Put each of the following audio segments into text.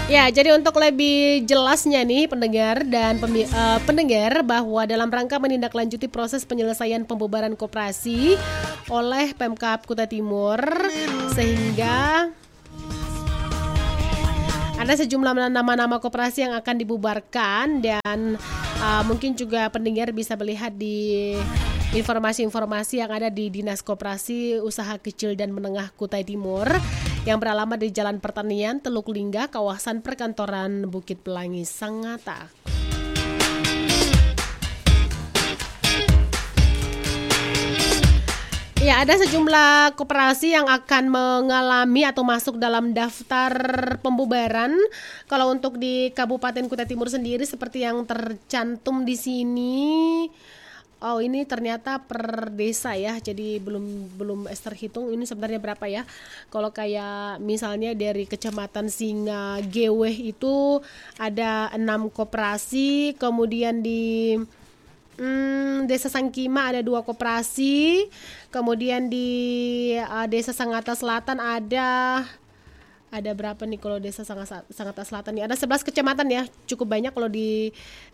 Ya, jadi untuk lebih jelasnya nih pendengar bahwa dalam rangka menindaklanjuti proses penyelesaian pembubaran koperasi oleh Pemkab Kutai Timur, sehingga ada sejumlah nama-nama koperasi yang akan dibubarkan dan mungkin juga pendengar bisa melihat di informasi-informasi yang ada di Dinas Koperasi Usaha Kecil dan Menengah Kutai Timur yang beralamat di Jalan Pertanian, Teluk Lingga, kawasan perkantoran Bukit Pelangi, Sangatta. Ya, ada sejumlah koperasi yang akan mengalami atau masuk dalam daftar pembubaran. Kalau untuk di Kabupaten Kutai Timur sendiri seperti yang tercantum di sini, oh ini ternyata per desa ya, jadi belum terhitung ini sebenarnya berapa ya. Kalau kayak misalnya dari Kecamatan Singa Geweh itu ada 6 koperasi, kemudian di Desa Sangkima ada 2 koperasi, kemudian di Desa Sangatta Selatan ada berapa nih kalau Desa Sangatta Selatan nih? Ada 11 kecamatan ya, cukup banyak. Kalau di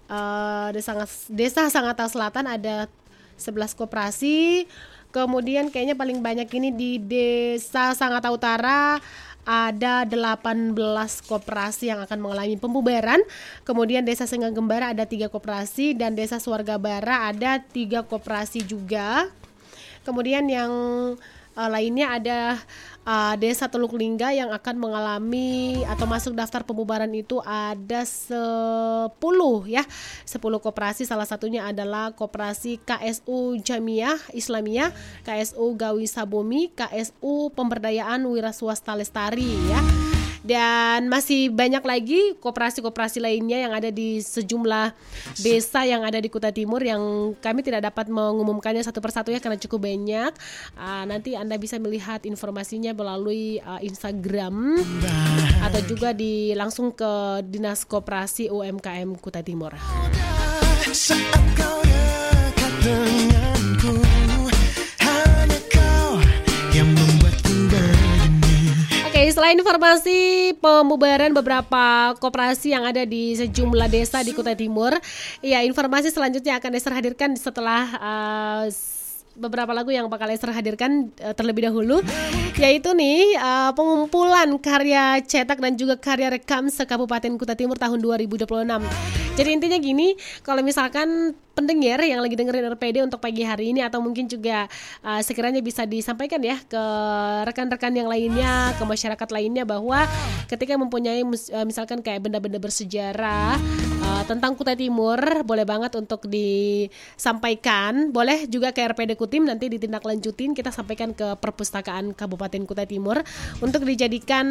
Desa Sangatta Selatan ada 11 koperasi. Kemudian kayaknya paling banyak ini di Desa Sangatta Utara ada 18 koperasi yang akan mengalami pembubaran. Kemudian Desa Senggambara ada 3 koperasi dan Desa Swargabara ada 3 koperasi juga. Kemudian yang lainnya ada Desa Teluk Lingga yang akan mengalami atau masuk daftar pembubaran itu ada 10 ya, 10 koperasi. Salah satunya adalah koperasi KSU Jamiah Islamiyah, KSU Gawi Sabomi, KSU Pemberdayaan Wira Swasta Lestari ya. Dan masih banyak lagi koperasi-koperasi lainnya yang ada di sejumlah desa yang ada di Kutai Timur yang kami tidak dapat mengumumkannya satu persatu ya karena cukup banyak. Nanti Anda bisa melihat informasinya melalui Instagram atau juga langsung ke Dinas Koperasi UMKM Kutai Timur. Saat kau dekat denganku, hanya kau yang membuatku Oke, selain informasi pembubaran beberapa koperasi yang ada di sejumlah desa di Kutai Timur, ya informasi selanjutnya akan Esther hadirkan setelah beberapa lagu yang bakal Esther hadirkan terlebih dahulu, yaitu nih pengumpulan karya cetak dan juga karya rekam se-Kabupaten Kutai Timur tahun 2026. Jadi intinya gini, kalau misalkan pendengar yang lagi dengerin RPD untuk pagi hari ini atau mungkin juga sekiranya bisa disampaikan ya ke rekan-rekan yang lainnya, ke masyarakat lainnya bahwa ketika mempunyai misalkan kayak benda-benda bersejarah tentang Kutai Timur, boleh banget untuk disampaikan. Boleh juga ke RPD Kutim, nanti ditindaklanjutin kita sampaikan ke Perpustakaan Kabupaten Kutai Timur untuk dijadikan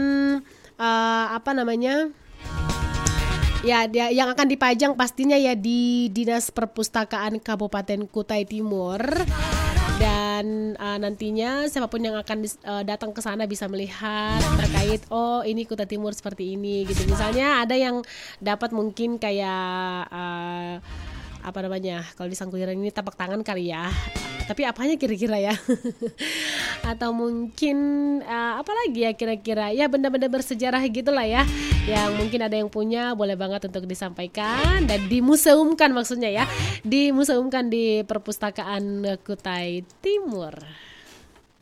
ya yang akan dipajang pastinya ya di Dinas Perpustakaan Kabupaten Kutai Timur. Dan nantinya siapapun yang akan datang ke sana bisa melihat terkait ini Kutai Timur seperti ini gitu. Misalnya ada yang dapat mungkin kayak kalau di Sangkuliran ini tapak tangan kali ya. Tapi apanya kira-kira ya? Atau mungkin apa lagi ya kira-kira? Ya benda-benda bersejarah gitulah ya. Yang mungkin ada yang punya, boleh banget untuk disampaikan dan dimuseumkan maksudnya ya. Dimuseumkan di Perpustakaan Kutai Timur.